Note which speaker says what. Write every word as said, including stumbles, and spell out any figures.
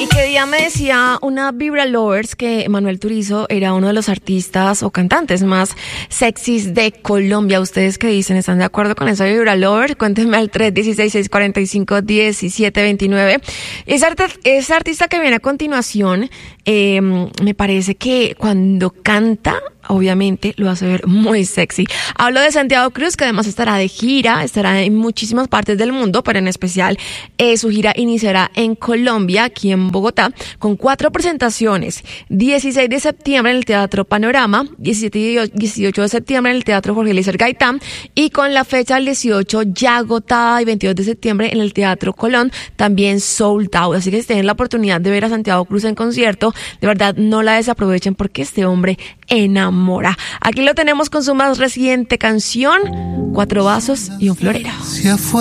Speaker 1: Y que día me decía una Vibra Lovers que Manuel Turizo era uno de los artistas o cantantes más sexys de Colombia. ¿Ustedes qué dicen? ¿Están de acuerdo con esa Vibra Lovers? Cuéntenme al tres uno seis, seis cuatro cinco, uno siete dos nueve. Esa, art- esa artista que viene a continuación, eh, me parece que cuando canta, obviamente lo hace ver muy sexy. Hablo de Santiago Cruz, que además estará de gira, estará en muchísimas partes del mundo, pero en especial eh, su gira iniciará en Colombia, aquí en Bogotá, con cuatro presentaciones. dieciséis de septiembre en el Teatro Panorama, diecisiete y dieciocho de septiembre en el Teatro Jorge Eliezer Gaitán, y con la fecha del dieciocho ya agotada y veintidós de septiembre en el Teatro Colón, también sold out. Así que si tienen la oportunidad de ver a Santiago Cruz en concierto, de verdad no la desaprovechen porque este hombre enamora. Aquí lo tenemos con su más reciente canción, Cuatro vasos y un florero.